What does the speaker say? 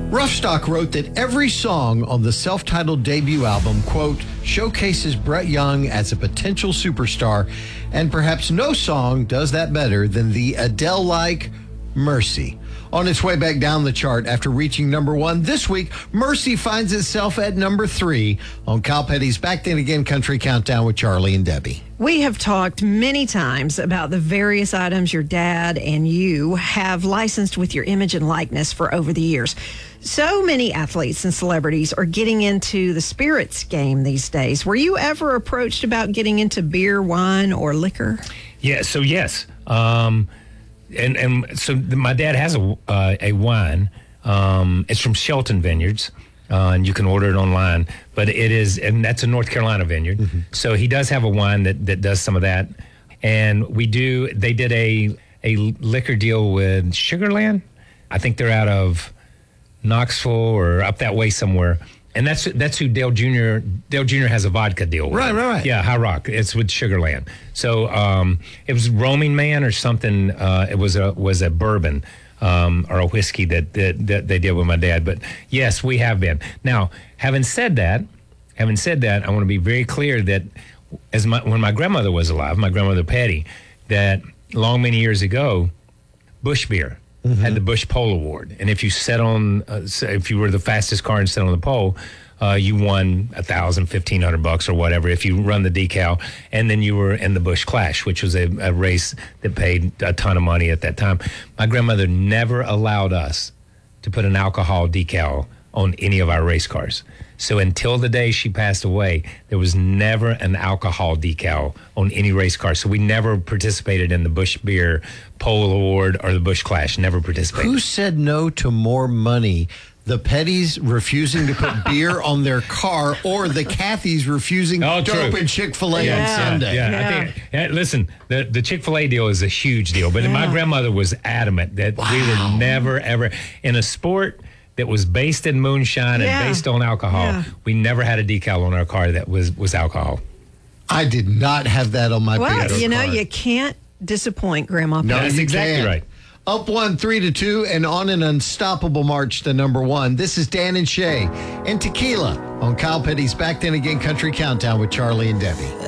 Roughstock wrote that every song on the self-titled debut album, quote, showcases Brett Young as a potential superstar, and perhaps no song does that better than the Adele-like Mercy. On its way back down the chart after reaching number one this week, Mercy finds itself at number 3 on Cal Petty's Back Then Again Country Countdown with Charlie and Debbie. We have talked many times about the various items your dad and you have licensed with your image and likeness for over the years. So many athletes and celebrities are getting into the spirits game these days. Were you ever approached about getting into beer, wine, or liquor? Yeah, so yes. And so my dad has a wine. It's from Shelton Vineyards, and you can order it online. But it is, and that's a North Carolina vineyard. Mm-hmm. So he does have a wine that does some of that. And they did a liquor deal with Sugarland. I think they're out of Knoxville or up that way somewhere. And that's who Dale Jr. has a vodka deal with. Right. Yeah, High Rock. It's with Sugarland. So it was Roaming Man or something. It was a bourbon or a whiskey that they did with my dad. But yes, we have been. Now, having said that, I want to be very clear that when my grandmother was alive, my grandmother Patty, that many years ago, Busch Beer had the Busch Pole Award, and if you sat on, if you were the fastest car and sat on the pole, you won $1,000, $1,500 or whatever if you run the decal, and then you were in the Busch Clash, which was a race that paid a ton of money at that time. My grandmother never allowed us to put an alcohol decal on any of our race cars. So until the day she passed away, there was never an alcohol decal on any race car. So we never participated in the Busch Beer Pole Award or the Busch Clash. Never participated. Who said no to more money? The Pettys refusing to put beer on their car, or the Cathys refusing dope and Chick-fil-A on Sunday? Yeah. I think, listen, the Chick-fil-A deal is a huge deal, but my grandmother was adamant that we would never, ever, in a sport that was based in moonshine and based on alcohol, we never had a decal on our car that was alcohol. I did not have that on my car. you you can't disappoint Grandma. No, that's exactly right. Up 1, 3-2, and on an unstoppable march to number 1. This is Dan and Shay and Tequila on Kyle Petty's Back Then Again Country Countdown with Charlie and Debbie.